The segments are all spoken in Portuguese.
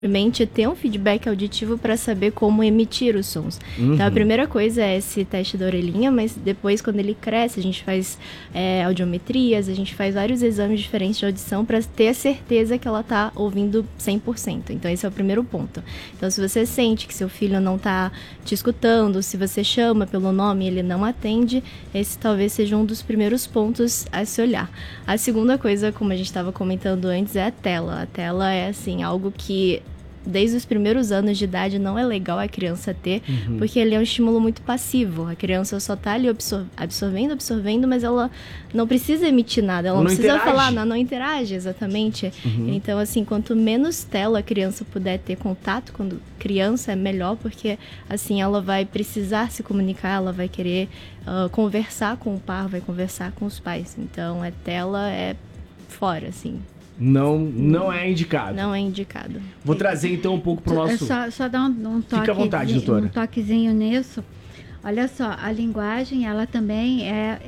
Mente ter um feedback auditivo para saber como emitir os sons. Então, a primeira coisa é esse teste da orelhinha, mas depois, quando ele cresce, a gente faz audiometrias, a gente faz vários exames diferentes de audição para ter a certeza que ela está ouvindo 100%. Então, esse é o primeiro ponto. Então, se você sente que seu filho não está te escutando, se você chama pelo nome e ele não atende, esse talvez seja um dos primeiros pontos a se olhar. A segunda coisa, como a gente estava comentando antes, é a tela. A tela é, assim, algo que desde os primeiros anos de idade não é legal a criança ter, porque ele é um estímulo muito passivo. A criança só tá ali absorvendo, mas ela não precisa emitir nada, ela não precisa falar, não interage, exatamente. Então, assim, quanto menos tela a criança puder ter contato quando criança, é melhor, porque assim ela vai precisar se comunicar, ela vai querer conversar com o par, vai conversar com os pais. Então, a tela é fora, assim. Não é indicado. Não é indicado. Vou trazer então um pouco pro nosso... Só dar um toque. Fica à vontade, doutora. Um toquezinho nisso. Olha só, a linguagem, ela também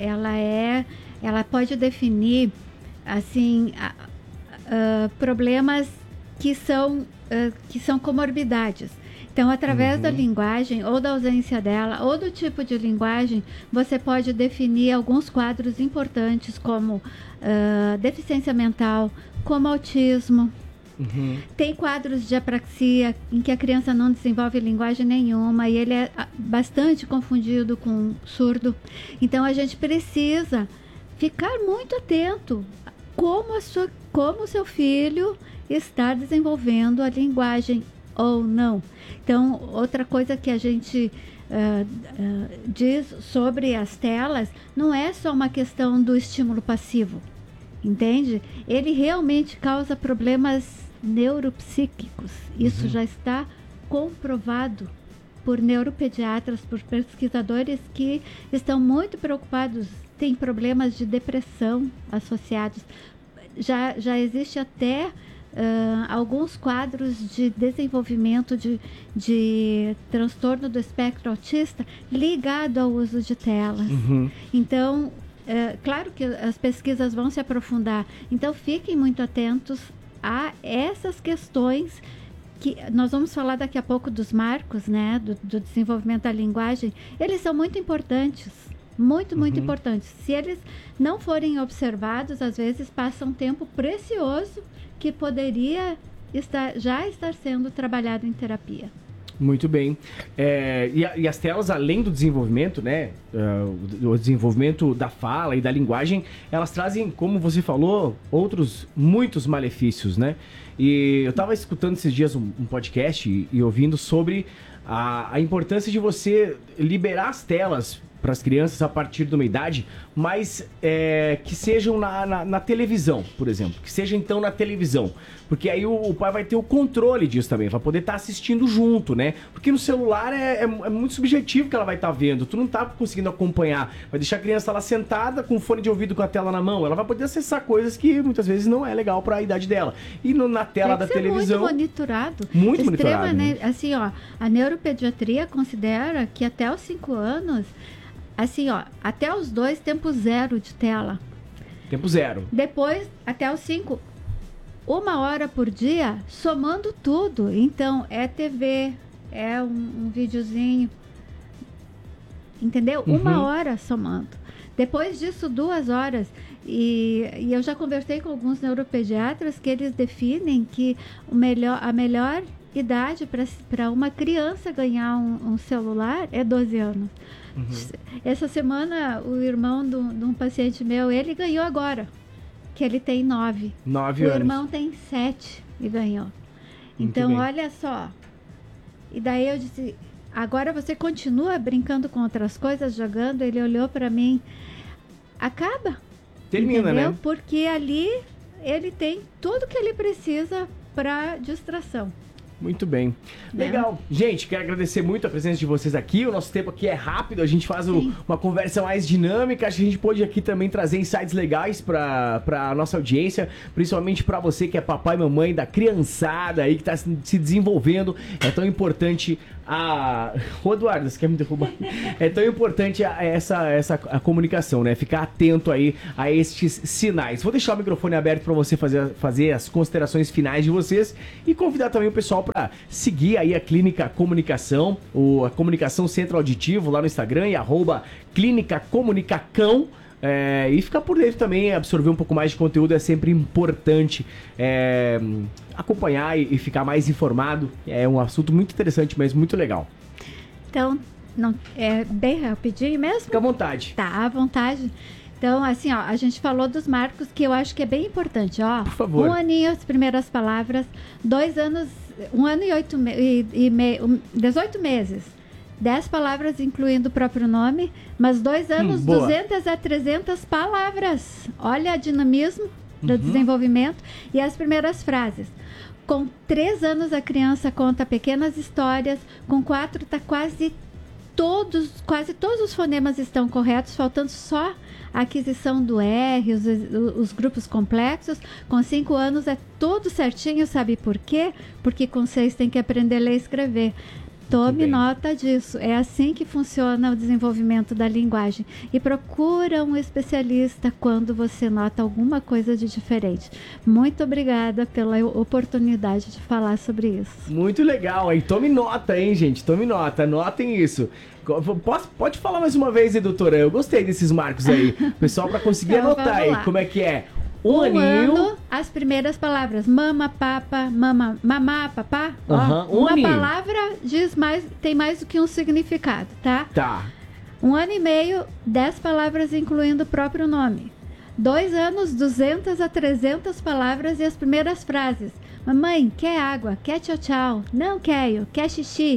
ela pode definir, assim, problemas que são comorbidades. Então, através da linguagem, ou da ausência dela, ou do tipo de linguagem, você pode definir alguns quadros importantes, como deficiência mental, como autismo. Tem quadros de apraxia, em que a criança não desenvolve linguagem nenhuma, e ele é bastante confundido com surdo. Então, a gente precisa ficar muito atento como o seu filho está desenvolvendo a linguagem ou não. Então, outra coisa que a gente diz sobre as telas, não é só uma questão do estímulo passivo, entende? Ele realmente causa problemas neuropsíquicos. Isso já está comprovado por neuropediatras, por pesquisadores que estão muito preocupados, têm problemas de depressão associados. Já existe até alguns quadros de desenvolvimento de transtorno do espectro autista ligado ao uso de telas. Então, claro que as pesquisas vão se aprofundar. Então, fiquem muito atentos a essas questões que nós vamos falar daqui a pouco dos marcos, né, do desenvolvimento da linguagem. Eles são muito importantes. Muito importantes. Se eles não forem observados, às vezes passa um tempo precioso que poderia já estar sendo trabalhado em terapia. Muito bem. E as telas, além do desenvolvimento, né, o desenvolvimento da fala e da linguagem, elas trazem, como você falou, muitos malefícios, né? E eu estava escutando esses dias um podcast e ouvindo sobre a importância de você liberar as telas para as crianças a partir de uma idade, mas que sejam na televisão, por exemplo. Que seja então na televisão. Porque aí o pai vai ter o controle disso também, vai poder estar assistindo junto, né? Porque no celular é muito subjetivo que ela vai estar vendo, tu não tá conseguindo acompanhar. Vai deixar a criança lá sentada com fone de ouvido com a tela na mão, ela vai poder acessar coisas que muitas vezes não é legal para a idade dela. E na tela da televisão... muito monitorado. Muito monitorado, né? Assim, ó, a neuropediatria considera que até os 5 anos... Assim, ó, até os 2, tempo zero de tela. Tempo zero. Depois, até os 5, 1 hora por dia, somando tudo. Então, é TV, é um videozinho, entendeu? 1 hora somando. Depois disso, 2 horas. E eu já conversei com alguns neuropediatras que eles definem que a melhor idade para uma criança ganhar um celular é 12 anos. Essa semana, o irmão de um paciente meu, ele ganhou agora, que ele tem 9. 9 anos. O irmão tem 7 e ganhou. Então, olha só. E daí eu disse, agora você continua brincando com outras coisas, jogando? Ele olhou para mim, acaba. Termina, entendeu? Né? Porque ali ele tem tudo que ele precisa para distração. Muito bem. Legal. Gente, quero agradecer muito a presença de vocês aqui. O nosso tempo aqui é rápido, a gente faz uma conversa mais dinâmica. Acho que a gente pôde aqui também trazer insights legais pra nossa audiência, principalmente pra você que é papai e mamãe da criançada aí que tá se desenvolvendo. É tão importante Ô Eduardo, você quer me derrubar? É tão importante a comunicação, né? Ficar atento aí a estes sinais. Vou deixar o microfone aberto para você fazer as considerações finais de vocês e convidar também o pessoal para seguir aí a Clínica Comunicação, a Comunicação Centro Auditivo lá no Instagram e @Clínica Comunicacão. E ficar por dentro também, absorver um pouco mais de conteúdo é sempre importante. Acompanhar e ficar mais informado é um assunto muito interessante, mas muito legal. Então, é bem rapidinho mesmo? Fica à vontade. Tá, à vontade. Então, assim, ó, a gente falou dos marcos que eu acho que é bem importante, ó. Por favor. 1 aninho, as primeiras palavras, 2 anos, 1 ano e 18 meses. 10 palavras, incluindo o próprio nome, mas 2 anos, 200 a 300 palavras. Olha o dinamismo do desenvolvimento. E as primeiras frases. Com 3 anos, a criança conta pequenas histórias. Com 4, tá quase todos os fonemas estão corretos, faltando só a aquisição do R, os grupos complexos. Com 5 anos, é tudo certinho, sabe por quê? Porque com 6 tem que aprender a ler e escrever. Tome nota disso. É assim que funciona o desenvolvimento da linguagem. E procura um especialista quando você nota alguma coisa de diferente. Muito obrigada pela oportunidade de falar sobre isso. Muito legal, hein? Tome nota, hein, gente? Tome nota. Anotem isso. Pode falar mais uma vez, doutora? Eu gostei desses marcos aí. Pessoal, para conseguir então, anotar aí, como é que é? 1 aninho. Ano, as primeiras palavras. Mama, papa, mamá, papá. Uma palavra tem mais do que um significado, tá? Tá. 1 ano e meio, 10 palavras, incluindo o próprio nome. 2 anos, 200 a 300 palavras e as primeiras frases. Mamãe, quer água? Quer tchau, tchau? Não quero. Quer xixi?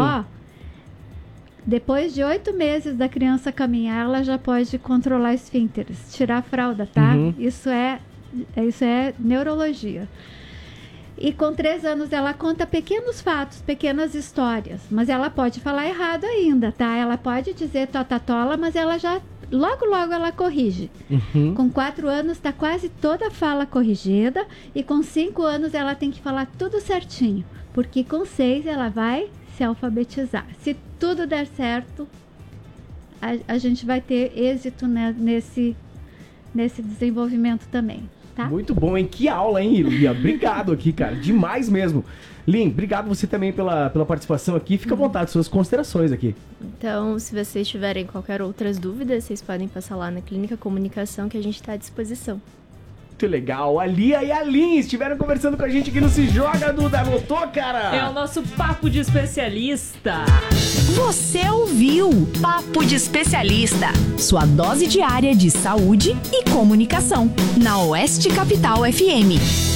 Depois de 8 meses da criança caminhar, ela já pode controlar esfínteres, tirar a fralda, tá? Isso é neurologia. E com 3 anos ela conta pequenos fatos, pequenas histórias, mas ela pode falar errado ainda, tá? Ela pode dizer totatola, mas ela já logo ela corrige. Com 4 anos está quase toda a fala corrigida e com 5 anos ela tem que falar tudo certinho, porque com 6 ela vai se alfabetizar. Se tudo der certo, a gente vai ter êxito, né, nesse desenvolvimento também, tá? Muito bom, hein? Que aula, hein, Lia? Obrigado aqui, cara. Demais mesmo. Lin, obrigado você também pela participação aqui. Fica à vontade, suas considerações aqui. Então, se vocês tiverem qualquer outras dúvidas, vocês podem passar lá na Clínica Comunicação, que a gente está à disposição. Muito legal. A Lia e a Lin estiveram conversando com a gente aqui no Se Joga, Duda. Anotou, cara? É o nosso Papo de Especialista. Você ouviu Papo de Especialista, sua dose diária de saúde e comunicação, na Oeste Capital FM.